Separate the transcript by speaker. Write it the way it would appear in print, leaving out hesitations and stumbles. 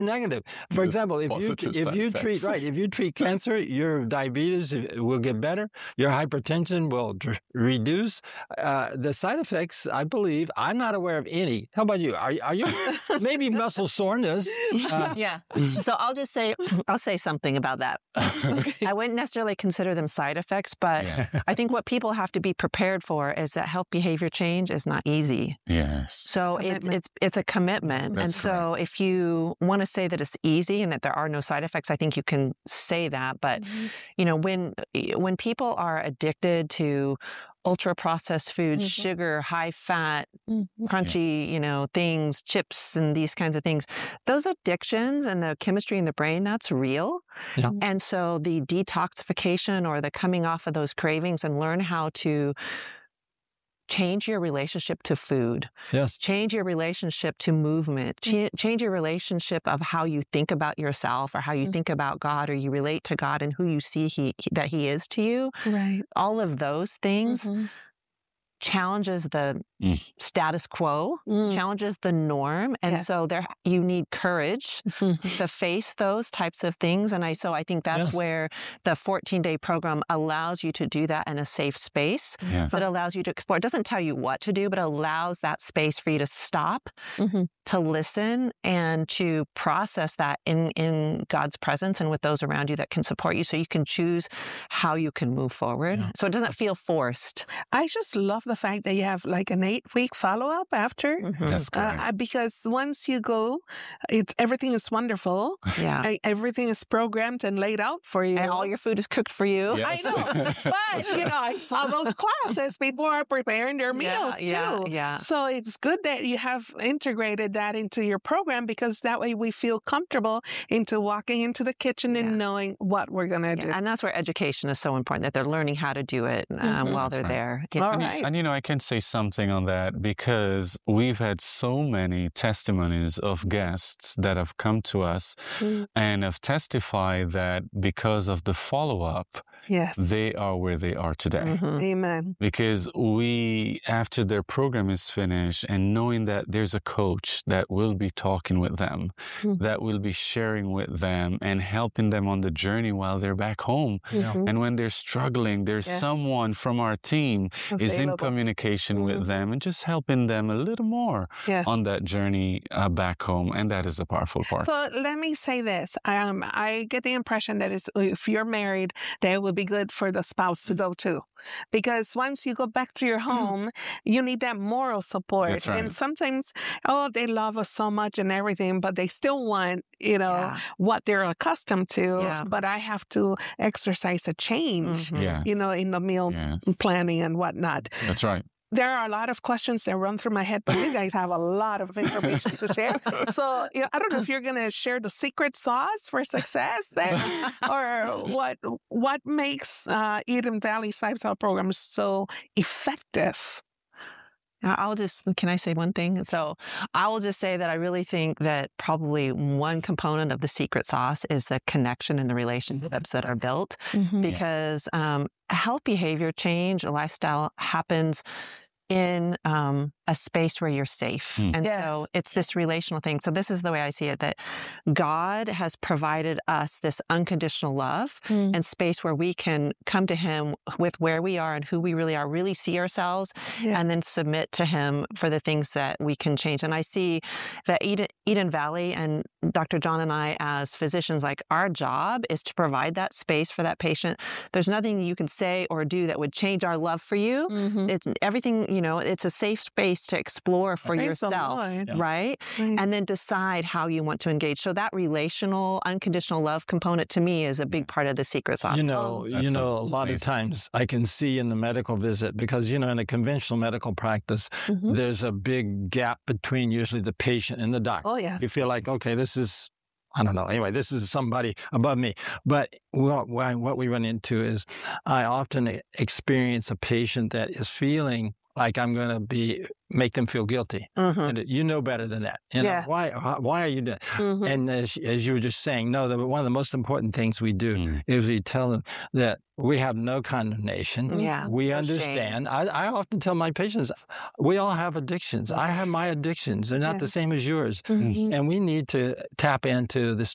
Speaker 1: negative. For example, if you treat cancer, your diabetes will get better, your hypertension will reduce. The side effects, I believe, I'm not aware of any. How about you? Are you maybe muscle soreness?
Speaker 2: Yeah. So I'll say something about that. I wouldn't necessarily consider them side effects, but I think what people have to be prepared for is that health behavior change is not easy.
Speaker 3: Yes.
Speaker 2: So it's a commitment.
Speaker 3: That's
Speaker 2: and so if you want to say that it's easy and that there are no side effects, I think you can say that. But, you know, when people are addicted to ultra processed food, sugar, high fat, crunchy, you know, things, chips and these kinds of things, those addictions and the chemistry in the brain, that's real. Yeah. And so the detoxification or the coming off of those cravings and learn how to change your relationship to food. Yes. Change your relationship to movement. Change your relationship of how you think about yourself or how you think about God or you relate to God and who you see that He is to you. Right. All of those things challenges the status quo, challenges the norm. And so you need courage to face those types of things. And I think that's where the 14-day program allows you to do that in a safe space. Yeah. So it allows you to explore. It doesn't tell you what to do, but it allows that space for you to stop, to listen, and to process that in God's presence and with those around you that can support you so you can choose how you can move forward. Yeah. So it doesn't feel forced.
Speaker 4: I just love the fact that you have like an 8-week follow-up after.
Speaker 3: That's correct.
Speaker 4: Because once you go, everything is wonderful. Yeah. Everything is programmed and laid out for you.
Speaker 2: And all your food is cooked for you.
Speaker 3: Yes.
Speaker 4: I know. But, you know, I saw those classes. People are preparing their meals too. Yeah. So it's good that you have integrated that into your program because that way we feel comfortable into walking into the kitchen and knowing what we're going to do.
Speaker 2: And that's where education is so important, that they're learning how to do it while they're there. Yeah.
Speaker 4: All right.
Speaker 3: And, you know, I can say something on that because we've had so many testimonies of guests that have come to us and have testified that because of the follow-up, they are where they are today.
Speaker 4: Amen.
Speaker 3: Because after their program is finished and knowing that there's a coach that will be talking with them, that will be sharing with them and helping them on the journey while they're back home. And when they're struggling, there's someone from our team is in communication with them and just helping them a little more on that journey back home. And that is a powerful part.
Speaker 4: So let me say this. I get the impression that if you're married, that it would be good for the spouse to go too. Because once you go back to your home, you need that moral support.
Speaker 3: That's right.
Speaker 4: And sometimes, they love us so much and everything, but they still want, what they're accustomed to. Yeah. But I have to exercise a change, in the meal planning and whatnot.
Speaker 3: That's right.
Speaker 4: There are a lot of questions that run through my head, but you guys have a lot of information to share. So I don't know if you're going to share the secret sauce for success then, or what makes Eden Valley's lifestyle program so effective.
Speaker 2: Can I say one thing? So I will just say that I really think that probably one component of the secret sauce is the connection and the relationships that are built, because health behavior change, a lifestyle happens in a space where you're safe. And so it's this relational thing. So this is the way I see it, that God has provided us this unconditional love and space where we can come to Him with where we are and who we really are, really see ourselves, and then submit to Him for the things that we can change. And I see that Eden Valley and Dr. John and I as physicians, like, our job is to provide that space for that patient. There's nothing you can say or do that would change our love for you. It's everything, it's a safe space to explore for yourself, right? And then decide how you want to engage. So that relational, unconditional love component to me is a big part of the secret sauce.
Speaker 1: A lot of times I can see in the medical visit, because, in a conventional medical practice, there's a big gap between usually the patient and the doctor.
Speaker 4: Oh, yeah.
Speaker 1: You feel like, okay, this is, I don't know. Anyway, this is somebody above me. But what we run into is I often experience a patient that is feeling like I'm going to make them feel guilty. And you know better than that. You know, why are you doing? And as you were just saying, no, one of the most important things we do is we tell them that we have no condemnation. We understand. I often tell my patients, we all have addictions. I have my addictions. They're not the same as yours. And we need to tap into this